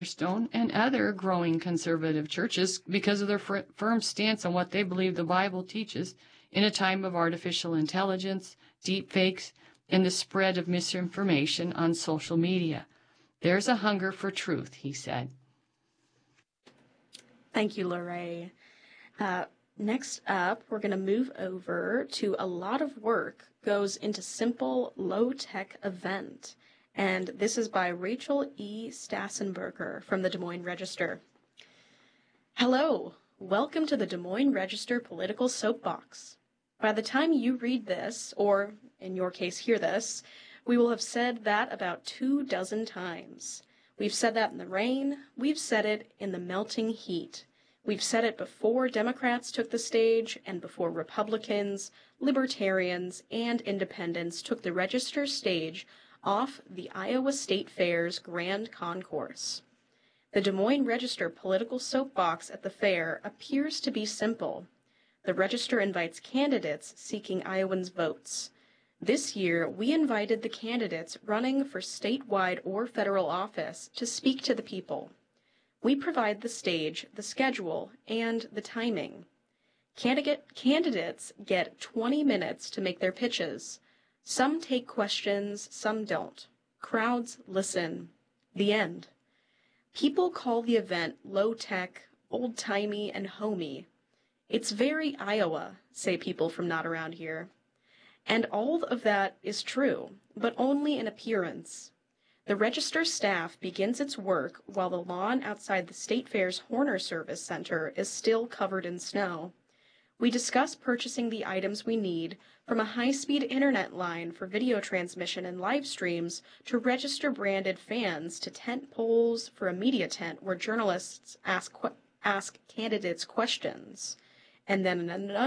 Stone and other growing conservative churches because of their firm stance on what they believe the Bible teaches in a time of artificial intelligence, deep fakes, and the spread of misinformation on social media. There's a hunger for truth, he said. Thank you, Lorraine. Next up, we're going to move over to a lot of work goes into simple, low-tech event. And this is by Rachel E. Stassenberger from the Des Moines Register. Hello, welcome to the Des Moines Register Political Soapbox. By the time you read this, or in your case hear this, we will have said that about 24 times. We've said that in the rain, we've said it in the melting heat. We've said it before Democrats took the stage and before Republicans, Libertarians, and Independents took the Register stage off the Iowa State Fair's Grand Concourse. The Des Moines Register political soapbox at the fair appears to be simple. The Register invites candidates seeking Iowans' votes. This year, we invited the candidates running for statewide or federal office to speak to the people. We provide the stage, the schedule, and the timing. Candidates get 20 minutes to make their pitches. Some take questions, some don't. Crowds listen. The end. People call the event low-tech, old-timey, and homey. It's very Iowa, say people from not around here. And all of that is true, but only in appearance. The Register staff begins its work while the lawn outside the State Fair's Horner Service Center is still covered in snow. We discuss purchasing the items we need, from a high-speed internet line for video transmission and live streams to Register-branded fans to tent poles for a media tent where journalists ask candidates questions, and then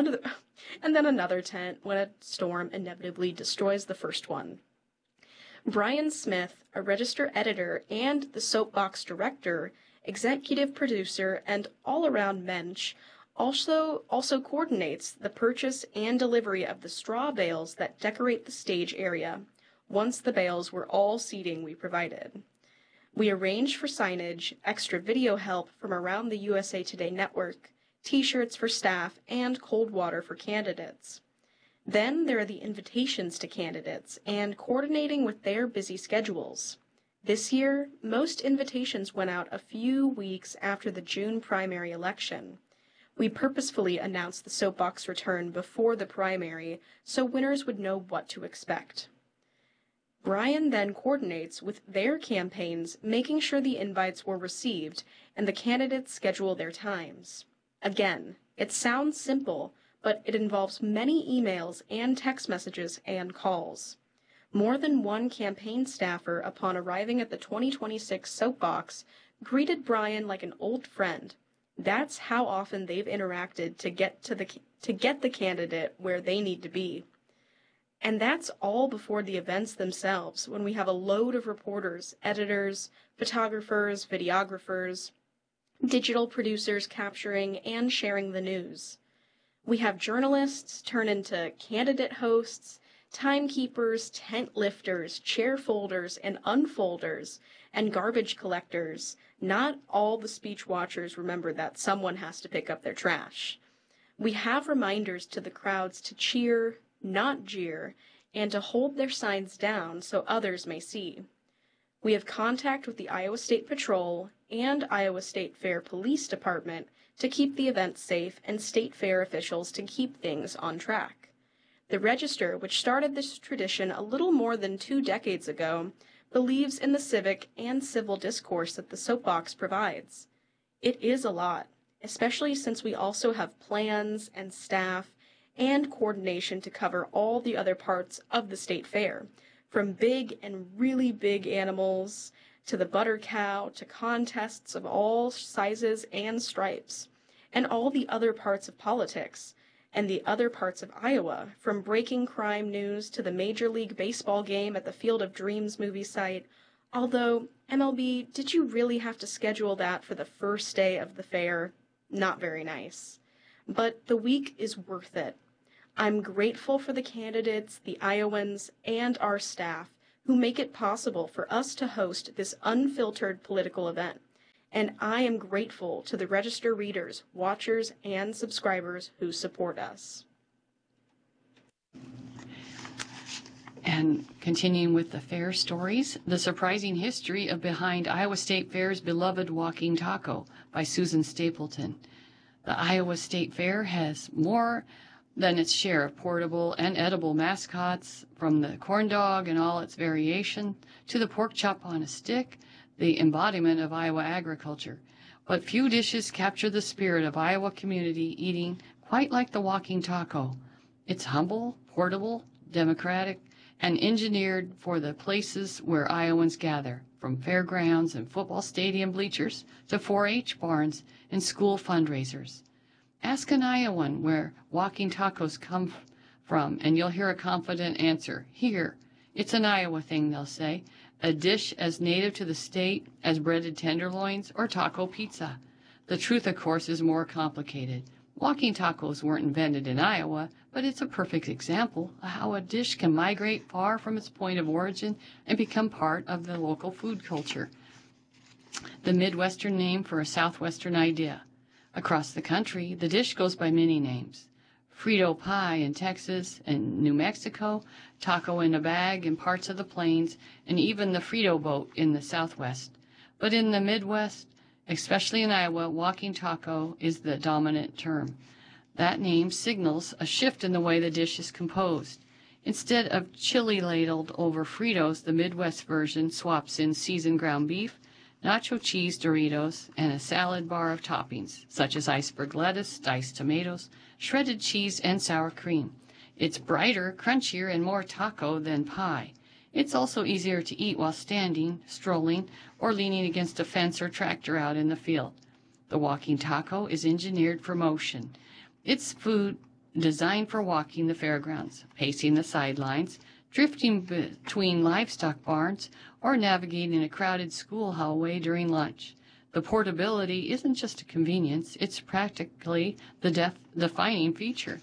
another tent when a storm inevitably destroys the first one. Brian Smith, a Register editor and the Soapbox director, executive producer, and all-around mensch, also coordinates the purchase and delivery of the straw bales that decorate the stage area, once the bales were all seating we provided. We arrange for signage, extra video help from around the USA Today network, T-shirts for staff, and cold water for candidates. Then there are the invitations to candidates and coordinating with their busy schedules. This year, most invitations went out a few weeks after the June primary election. We purposefully announced the soapbox return before the primary so winners would know what to expect. Brian then coordinates with their campaigns, making sure the invites were received and the candidates schedule their times. Again, it sounds simple, but it involves many emails and text messages and calls. More than one campaign staffer, upon arriving at the 2026 soapbox, greeted Brian like an old friend. That's how often they've interacted to get the candidate where they need to be. And that's all before the events themselves, when we have a load of reporters, editors, photographers, videographers, digital producers capturing and sharing the news. We have journalists turn into candidate hosts, timekeepers, tent lifters, chair folders and unfolders, and garbage collectors. Not all the speech watchers remember that someone has to pick up their trash. We have reminders to the crowds to cheer, not jeer, and to hold their signs down so others may see. We have contact with the Iowa State Patrol and Iowa State Fair Police Department to keep the event safe, and State Fair officials to keep things on track. The Register, which started this tradition a little more than 2 decades ago, believes in the civic and civil discourse that the soapbox provides. It is a lot, especially since we also have plans and staff and coordination to cover all the other parts of the State Fair, from big and really big animals to the butter cow, to contests of all sizes and stripes, and all the other parts of politics, and the other parts of Iowa, from breaking crime news to the Major League Baseball game at the Field of Dreams movie site. Although, MLB, did you really have to schedule that for the first day of the fair? Not very nice. But the week is worth it. I'm grateful for the candidates, the Iowans, and our staff who make it possible for us to host this unfiltered political event, and I am grateful to the Register readers, watchers, and subscribers who support us. And continuing with the fair stories, the surprising history of behind Iowa State Fair's beloved walking taco by Susan Stapleton. The Iowa State Fair has more than its share of portable and edible mascots, from the corn dog and all its variation to the pork chop on a stick, the embodiment of Iowa agriculture. But few dishes capture the spirit of Iowa community eating quite like the walking taco. It's humble, portable, democratic, and engineered for the places where Iowans gather, from fairgrounds and football stadium bleachers to 4-H barns and school fundraisers. Ask an Iowan where walking tacos come from, and you'll hear a confident answer. Here. It's an Iowa thing, they'll say. A dish as native to the state as breaded tenderloins or taco pizza. The truth, of course, is more complicated. Walking tacos weren't invented in Iowa, but it's a perfect example of how a dish can migrate far from its point of origin and become part of the local food culture. The Midwestern name for a Southwestern idea. Across the country, the dish goes by many names. Frito pie in Texas and New Mexico, taco in a bag in parts of the plains, and even the Frito boat in the Southwest. But in the Midwest, especially in Iowa, walking taco is the dominant term. That name signals a shift in the way the dish is composed. Instead of chili ladled over Fritos, the Midwest version swaps in seasoned ground beef, nacho cheese Doritos, and a salad bar of toppings, such as iceberg lettuce, diced tomatoes, shredded cheese, and sour cream. It's brighter, crunchier, and more taco than pie. It's also easier to eat while standing, strolling, or leaning against a fence or tractor out in the field. The walking taco is engineered for motion. It's food designed for walking the fairgrounds, pacing the sidelines, drifting between livestock barns, or navigating a crowded school hallway during lunch. The portability isn't just a convenience, it's practically the defining feature.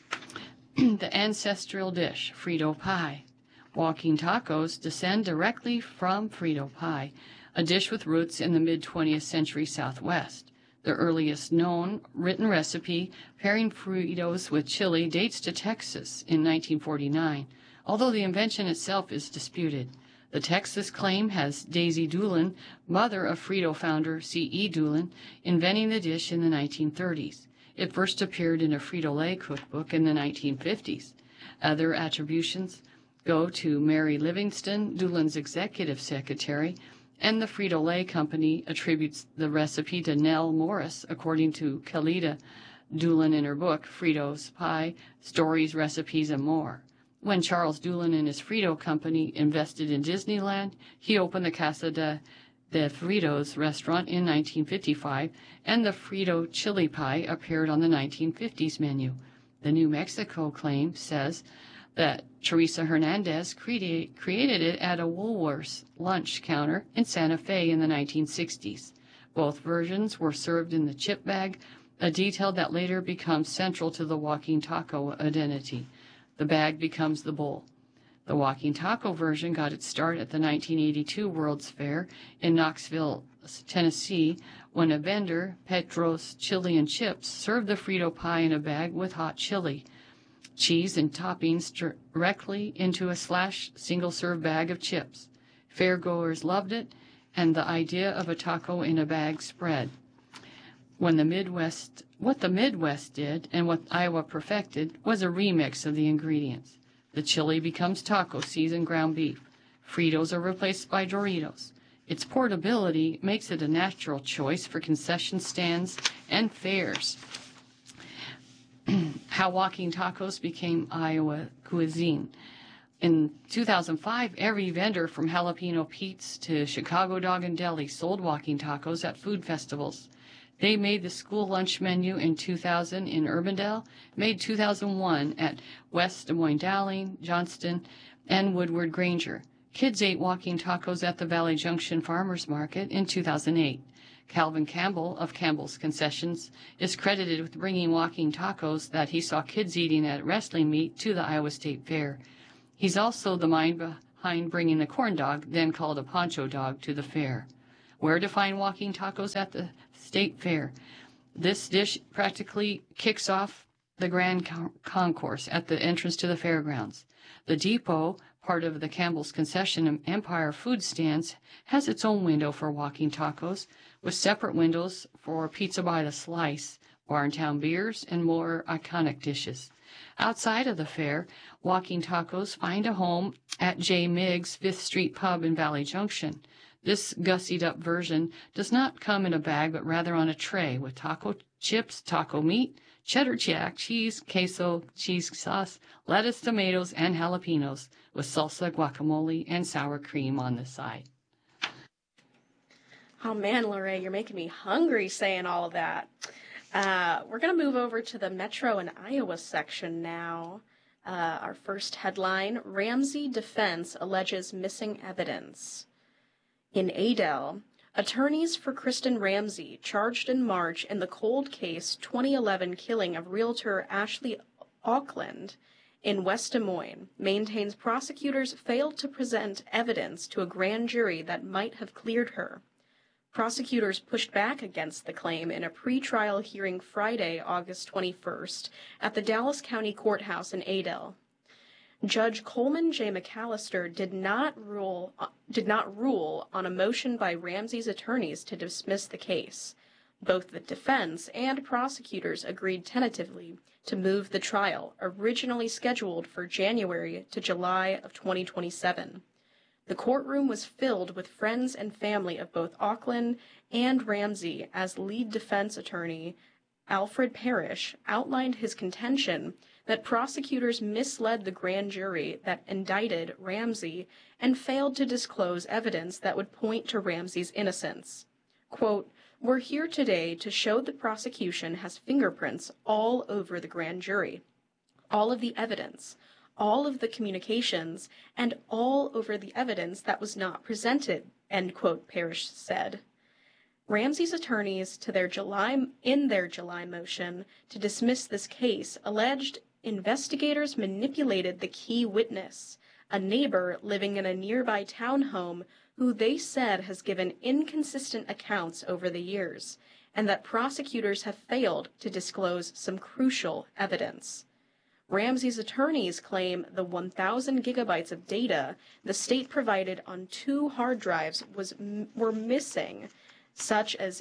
The ancestral dish, Frito pie. Walking tacos descend directly from Frito pie, a dish with roots in the mid-20th century Southwest. The earliest known written recipe pairing Fritos with chili dates to Texas in 1949, although the invention itself is disputed. The Texas claim has Daisy Doolin, mother of Frito founder C.E. Doolin, inventing the dish in the 1930s. It first appeared in a Frito-Lay cookbook in the 1950s. Other attributions go to Mary Livingston, Doolin's executive secretary, and the Frito-Lay Company attributes the recipe to Nell Morris, according to Kalida Doolin in her book, Frito's Pie, Stories, Recipes, and More. When Charles Doolin and his Frito Company invested in Disneyland, he opened the Casa de Fritos restaurant in 1955, and the Frito chili pie appeared on the 1950s menu. The New Mexico claim says that Teresa Hernandez created it at a Woolworth's lunch counter in Santa Fe in the 1960s. Both versions were served in the chip bag, a detail that later becomes central to the walking taco identity. The bag becomes the bowl. The walking taco version got its start at the 1982 World's Fair in Knoxville, Tennessee, when a vendor, Petros Chili and Chips, served the Frito pie in a bag with hot chili, cheese, and toppings directly into a single-serve bag of chips. Fairgoers loved it, and the idea of a taco in a bag spread. What the Midwest did, and what Iowa perfected, was a remix of the ingredients. The chili becomes taco seasoned ground beef. Fritos are replaced by Doritos. Its portability makes it a natural choice for concession stands and fairs. How walking tacos became Iowa cuisine. In 2005, every vendor from Jalapeno Pete's to Chicago Dog and Deli sold walking tacos at food festivals. They made the school lunch menu in 2000 in Urbandale, made 2001 at West Des Moines Dowling, Johnston, and Woodward Granger. Kids ate walking tacos at the Valley Junction Farmers Market in 2008. Calvin Campbell of Campbell's Concessions is credited with bringing walking tacos that he saw kids eating at wrestling meet to the Iowa State Fair. He's also the mind behind bringing the corn dog, then called a poncho dog, to the fair. Where to find walking tacos at the state fair. This dish practically kicks off the grand concourse at the entrance to the fairgrounds. The depot, part of the Campbell's Concession and Empire food stands, has its own window for walking tacos, with separate windows for pizza by the slice, Barntown beers, and more iconic dishes. Outside of the fair, walking tacos find a home at J. Miggs' 5th Street Pub in Valley Junction. This gussied-up version does not come in a bag, but rather on a tray with taco chips, taco meat, cheddar jack cheese, queso, cheese sauce, lettuce, tomatoes, and jalapenos, with salsa, guacamole, and sour cream on the side. Oh man, Lorraine, you're making me hungry saying all of that. We're going to move over to the Metro and Iowa section now. Our first headline, Ramsey defense alleges missing evidence. In Adel, attorneys for Kristen Ramsey, charged in March in the cold case 2011 killing of realtor Ashley Auckland in West Des Moines, maintains prosecutors failed to present evidence to a grand jury that might have cleared her. Prosecutors pushed back against the claim in a pretrial hearing Friday, August 21st, at the Dallas County Courthouse in Adel. Judge Coleman J. McAllister did not rule on a motion by Ramsey's attorneys to dismiss the case. Both the defense and prosecutors agreed tentatively to move the trial, originally scheduled for January to July of 2027. The courtroom was filled with friends and family of both Auckland and Ramsey as lead defense attorney Alfred Parrish outlined his contention that prosecutors misled the grand jury that indicted Ramsey and failed to disclose evidence that would point to Ramsey's innocence. Quote, "We're here today to show the prosecution has fingerprints all over the grand jury, all of the evidence, all of the communications, and all over the evidence that was not presented," end quote, Parrish said. Ramsey's attorneys in their July motion to dismiss this case alleged investigators manipulated the key witness, a neighbor living in a nearby townhome who they said has given inconsistent accounts over the years, and that prosecutors have failed to disclose some crucial evidence. Ramsey's attorneys claim the 1,000 gigabytes of data the state provided on 2 hard drives were missing, such as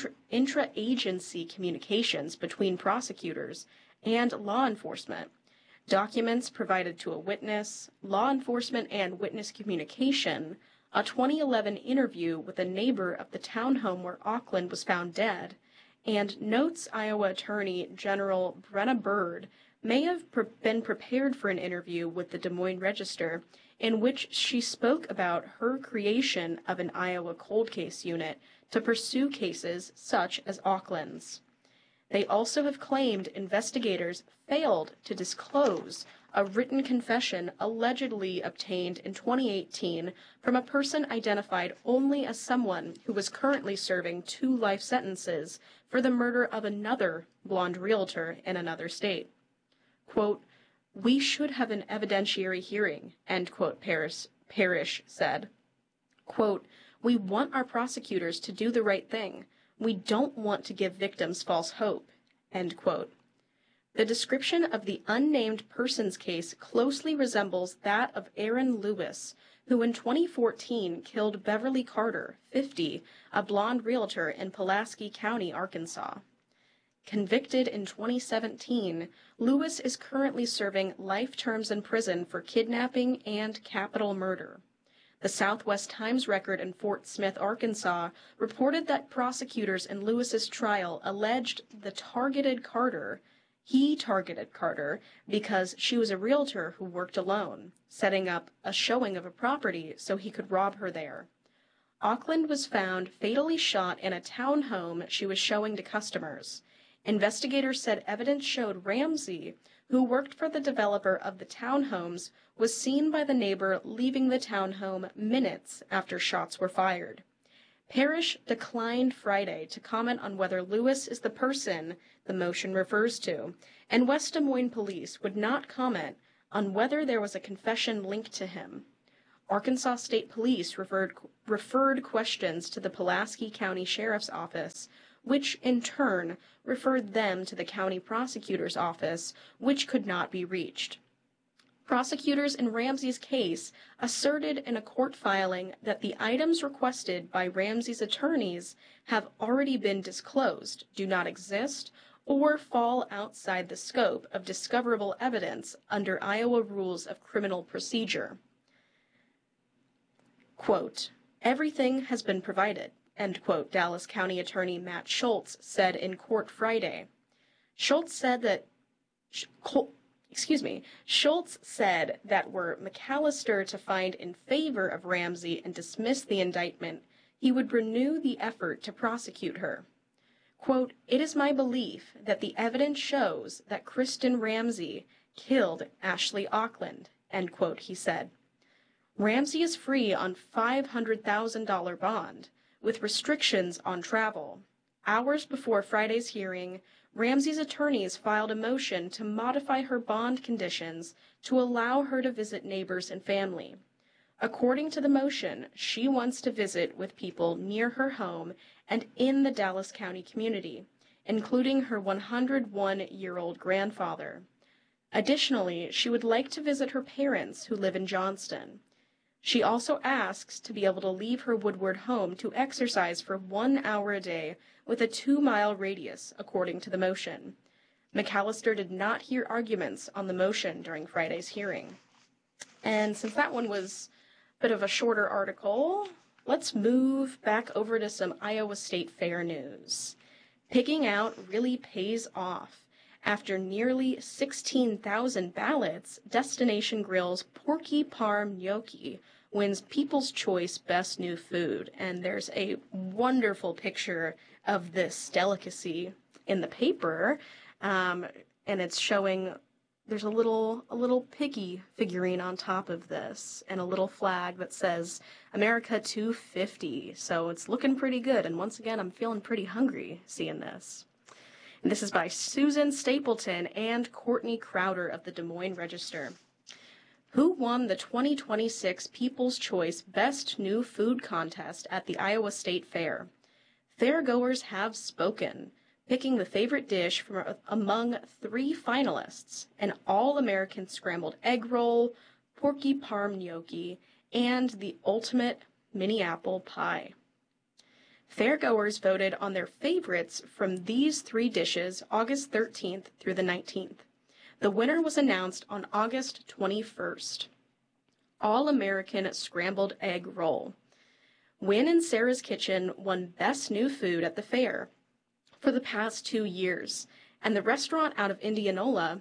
intra-agency communications between prosecutors and law enforcement, documents provided to a witness, law enforcement and witness communication, a 2011 interview with a neighbor of the townhome where Auckland was found dead, and notes Iowa Attorney General Brenna Bird may have been prepared for an interview with the Des Moines Register in which she spoke about her creation of an Iowa cold case unit to pursue cases such as Auckland's. They also have claimed investigators failed to disclose a written confession allegedly obtained in 2018 from a person identified only as someone who was currently serving 2 life sentences for the murder of another blonde realtor in another state. Quote, "We should have an evidentiary hearing," end quote, Parrish said. Quote, "We want our prosecutors to do the right thing. We don't want to give victims false hope," end quote. The description of the unnamed person's case closely resembles that of Aaron Lewis, who in 2014 killed Beverly Carter, 50, a blonde realtor in Pulaski County, Arkansas. Convicted in 2017, Lewis is currently serving life terms in prison for kidnapping and capital murder. The Southwest Times Record in Fort Smith, Arkansas, reported that prosecutors in Lewis's trial alleged he targeted Carter because she was a realtor who worked alone, setting up a showing of a property so he could rob her there. Auckland was found fatally shot in a townhome she was showing to customers. Investigators said evidence showed Ramsey, who worked for the developer of the townhomes, was seen by the neighbor leaving the townhome minutes after shots were fired. Parrish declined Friday to comment on whether Lewis is the person the motion refers to, and West Des Moines police would not comment on whether there was a confession linked to him. Arkansas State Police referred questions to the Pulaski County Sheriff's Office, which in turn referred them to the county prosecutor's office, which could not be reached. Prosecutors in Ramsey's case asserted in a court filing that the items requested by Ramsey's attorneys have already been disclosed, do not exist, or fall outside the scope of discoverable evidence under Iowa Rules of Criminal Procedure. Quote, "Everything has been provided," end quote, Dallas County Attorney Matt Schultz said in court Friday. Schultz said that were McAllister to find in favor of Ramsey and dismiss the indictment, he would renew the effort to prosecute her. Quote, "It is my belief that the evidence shows that Kristen Ramsey killed Ashley Auckland," end quote, he said. Ramsey is free on $500,000 bond, with restrictions on travel. Hours before Friday's hearing, Ramsey's attorneys filed a motion to modify her bond conditions to allow her to visit neighbors and family. According to the motion, she wants to visit with people near her home and in the Dallas County community, including her 101-year-old grandfather. Additionally, she would like to visit her parents who live in Johnston. She also asks to be able to leave her Woodward home to exercise for 1 hour a day with a 2-mile radius, according to the motion. McAllister did not hear arguments on the motion during Friday's hearing. And since that one was a bit of a shorter article, let's move back over to some Iowa State Fair news. Pigging out really pays off. After nearly 16,000 ballots, Destination Grill's Porky Parm Gnocchi wins People's Choice Best New Food. And there's a wonderful picture of this delicacy in the paper. And it's showing there's a little piggy figurine on top of this and a little flag that says America 250. So it's looking pretty good. And once again, I'm feeling pretty hungry seeing this. And this is by Susan Stapleton and Courtney Crowder of the Des Moines Register. Who won the 2026 People's Choice Best New Food Contest at the Iowa State Fair? Fairgoers have spoken, picking the favorite dish from among 3 finalists, an all-American scrambled egg roll, Porky Parm Gnocchi, and the ultimate mini apple pie. Fairgoers voted on their favorites from these 3 dishes August 13th through the 19th. The winner was announced on August 21st. All-American Scrambled Egg Roll. Wynn and Sarah's Kitchen won Best New Food at the fair for the past 2 years, and the restaurant out of Indianola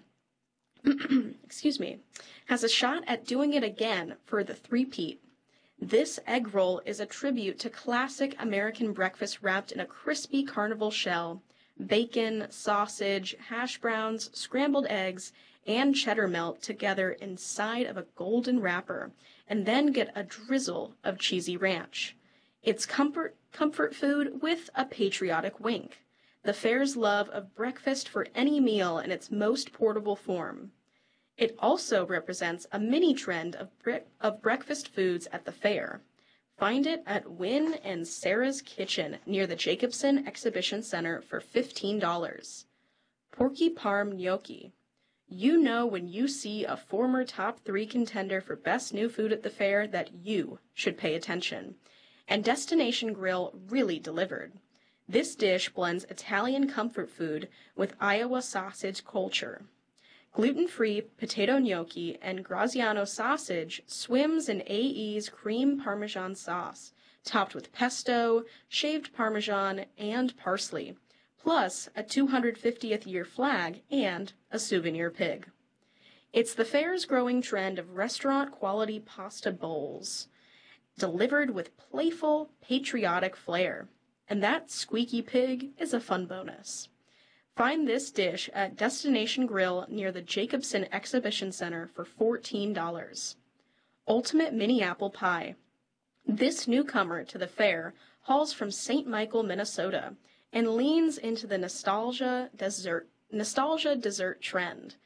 has a shot at doing it again for the three-peat. This egg roll is a tribute to classic American breakfast wrapped in a crispy carnival shell, bacon, sausage, hash browns, scrambled eggs, and cheddar melt together inside of a golden wrapper, and then get a drizzle of cheesy ranch. It's comfort food with a patriotic wink. The fair's love of breakfast for any meal in its most portable form. It also represents a mini trend of breakfast foods at the fair. Find it at Wynn and Sarah's Kitchen near the Jacobson Exhibition Center for $15. Porky Parm Gnocchi. You know when you see a former top 3 contender for best new food at the fair that you should pay attention. And Destination Grill really delivered. This dish blends Italian comfort food with Iowa sausage culture. Gluten-free potato gnocchi and Graziano sausage swims in AE's cream Parmesan sauce, topped with pesto, shaved Parmesan, and parsley, plus a 250th year flag and a souvenir pig. It's the fair's growing trend of restaurant-quality pasta bowls, delivered with playful, patriotic flair. And that squeaky pig is a fun bonus. Find this dish at Destination Grill near the Jacobson Exhibition Center for $14. Ultimate Mini Apple Pie. This newcomer to the fair hauls from St. Michael, Minnesota, and leans into the nostalgia dessert trend.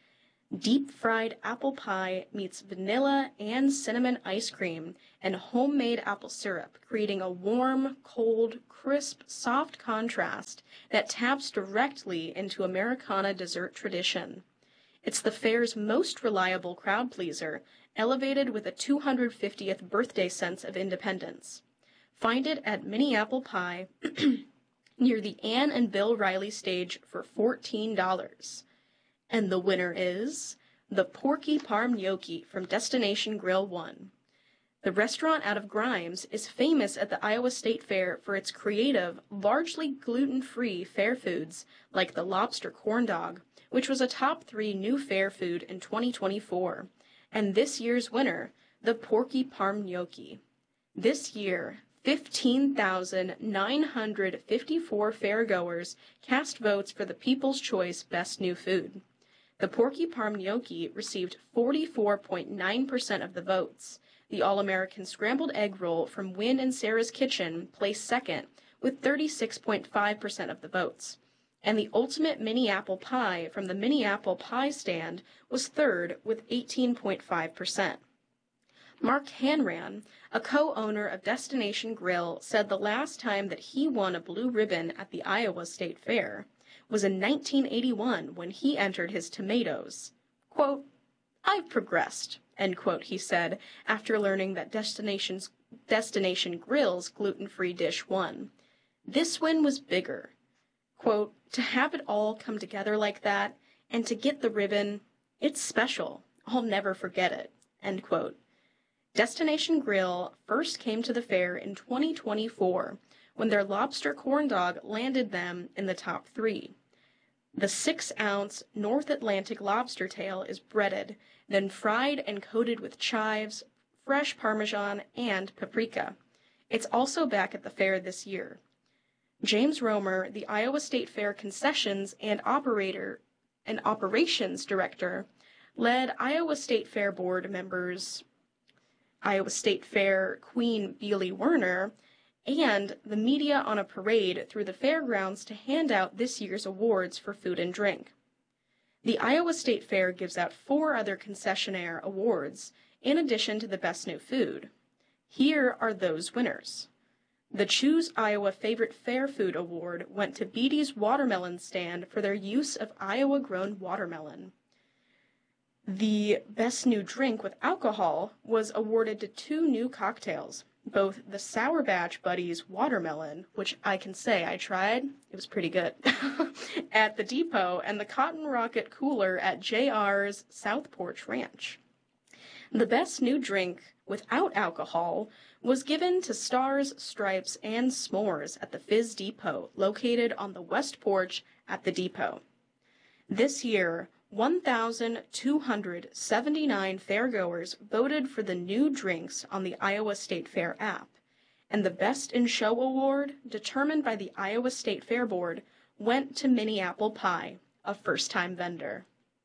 Deep-fried apple pie meets vanilla and cinnamon ice cream and homemade apple syrup, creating a warm, cold, crisp, soft contrast that taps directly into Americana dessert tradition. It's the fair's most reliable crowd pleaser, elevated with a 250th birthday sense of independence. Find it at Mini Apple Pie near the Anne and Bill Riley stage for $14. And the winner is the Porky Parm Gnocchi from Destination Grill 1. The restaurant out of Grimes is famous at the Iowa State Fair for its creative, largely gluten-free fair foods like the lobster corn dog, which was a top 3 new fair food in 2024, and this year's winner, the Porky Parm Gnocchi. This year, 15,954 fairgoers cast votes for the People's Choice Best New Food. The Porky Parm Gnocchi received 44.9% of the votes. The All-American Scrambled Egg Roll from Win and Sarah's Kitchen placed second with 36.5% of the votes. And the Ultimate Mini Apple Pie from the Mini Apple Pie Stand was third with 18.5%. Mark Hanran, a co-owner of Destination Grill, said the last time that he won a blue ribbon at the Iowa State Fair was in 1981 when he entered his tomatoes. Quote, "I've progressed," end quote, he said, after learning that Destination Grill's gluten-free dish won. This win was bigger. Quote, "To have it all come together like that, and to get the ribbon, it's special. I'll never forget it," end quote. Destination Grill first came to the fair in 2024 when their lobster corn dog landed them in the top 3. The 6-ounce North Atlantic lobster tail is breaded, then fried and coated with chives, fresh Parmesan, and paprika. It's also back at the fair this year. James Romer, the Iowa State Fair concessions and operations director, led Iowa State Fair board members, Iowa State Fair Queen Beely Werner, and the media on a parade through the fairgrounds to hand out this year's awards for food and drink. The Iowa State Fair gives out 4 other concessionaire awards, in addition to the Best New Food. Here are those winners. The Choose Iowa Favorite Fair Food Award went to Beatty's Watermelon Stand for their use of Iowa-grown watermelon. The Best New Drink with Alcohol was awarded to 2 new cocktails, both the Sour Batch Buddies Watermelon, which I can say I tried, it was pretty good, at the Depot, and the Cotton Rocket Cooler at JR's South Porch Ranch. The Best New Drink without alcohol was given to Stars, Stripes, and S'mores at the Fizz Depot, located on the West Porch at the Depot. This year, 1,279 fairgoers voted for the new drinks on the Iowa State Fair app, and the Best in Show award, determined by the Iowa State Fair Board, went to Mini Apple Pie, a first-time vendor.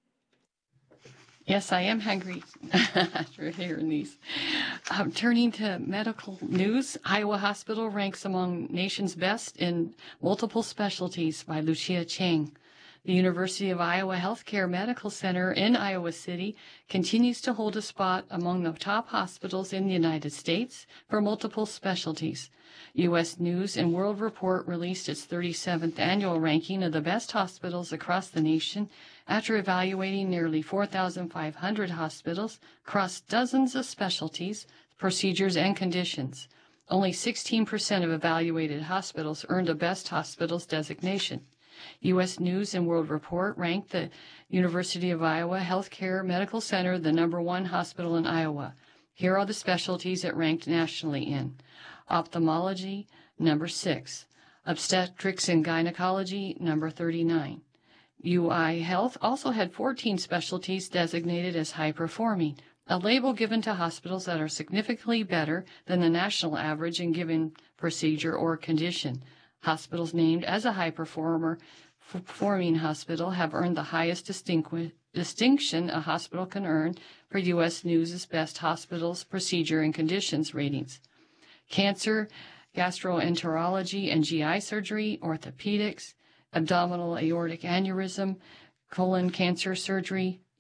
Yes, I am hungry after hearing these. Turning to medical news, Iowa Hospital ranks among nation's best in multiple specialties by Lucia Chang. The University of Iowa Healthcare Medical Center in Iowa City continues to hold a spot among the top hospitals in the United States for multiple specialties. U.S. News and World Report released its 37th annual ranking of the best hospitals across the nation after evaluating nearly 4,500 hospitals across dozens of specialties, procedures, and conditions. Only 16% of evaluated hospitals earned a Best Hospitals designation. U.S. News and World Report ranked the University of Iowa Healthcare Medical Center the #1 hospital in Iowa. Here are the specialties it ranked nationally in. Ophthalmology, number 6. Obstetrics and Gynecology, number 39. UI Health also had 14 specialties designated as high-performing, a label given to hospitals that are significantly better than the national average in given procedure or condition. Hospitals named as a high-performing hospital have earned the highest distinction a hospital can earn for U.S. News' Best Hospitals Procedure and Conditions ratings. Cancer, gastroenterology and GI surgery, orthopedics, abdominal aortic aneurysm, colon cancer surgery,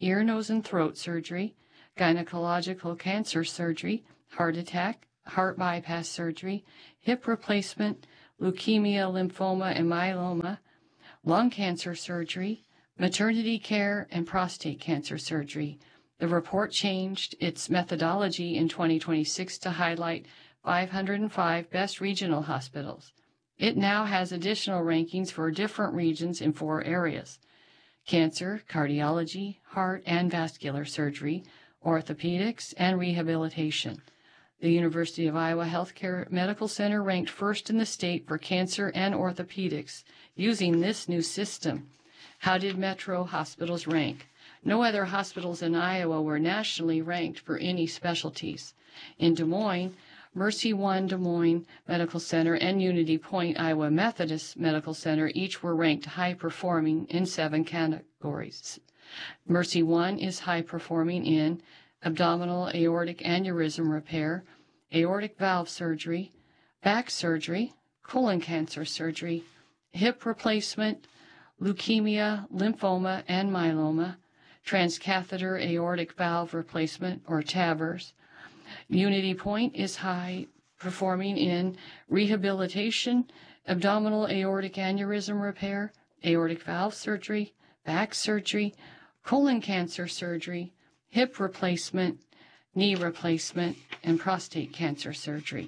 ear, nose, and throat surgery, gynecological cancer surgery, heart attack, heart bypass surgery, hip replacement, leukemia, lymphoma, and myeloma, lung cancer surgery, maternity care, and prostate cancer surgery. The report changed its methodology in 2026 to highlight 505 best regional hospitals. It now has additional rankings for different regions in 4 areas: cancer, cardiology, heart and vascular surgery, orthopedics, and rehabilitation. The University of Iowa Healthcare Medical Center ranked first in the state for cancer and orthopedics using this new system. How did Metro hospitals rank? No other hospitals in Iowa were nationally ranked for any specialties. In Des Moines, Mercy One Des Moines Medical Center and Unity Point Iowa Methodist Medical Center each were ranked high-performing in 7 categories. Mercy One is high-performing in abdominal aortic aneurysm repair, aortic valve surgery, back surgery, colon cancer surgery, hip replacement, leukemia, lymphoma, and myeloma, transcatheter aortic valve replacement, or TAVRs. Unity Point is high performing in rehabilitation, abdominal aortic aneurysm repair, aortic valve surgery, back surgery, colon cancer surgery, hip replacement, knee replacement, and prostate cancer surgery.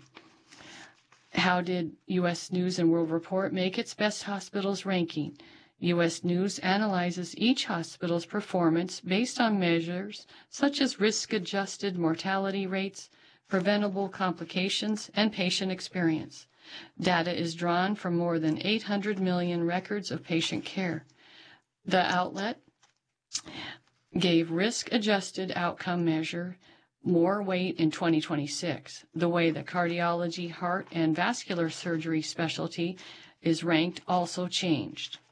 How did U.S. News and World Report make its best hospitals ranking? U.S. News analyzes each hospital's performance based on measures such as risk-adjusted mortality rates, preventable complications, and patient experience. Data is drawn from more than 800 million records of patient care. The outlet gave risk-adjusted outcome measure more weight in 2026. The way the cardiology, heart, and vascular surgery specialty is ranked also changed.